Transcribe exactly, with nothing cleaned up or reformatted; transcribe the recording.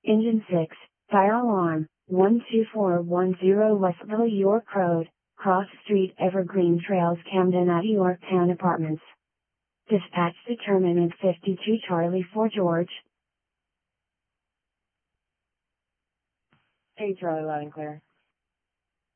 Engine six, fire alarm, one two four one zero Westville York Road, Cross Street Evergreen Trails Camden at York Town Apartments. Dispatch determinant fifty-two Charlie for George. Hey Charlie, loud and clear.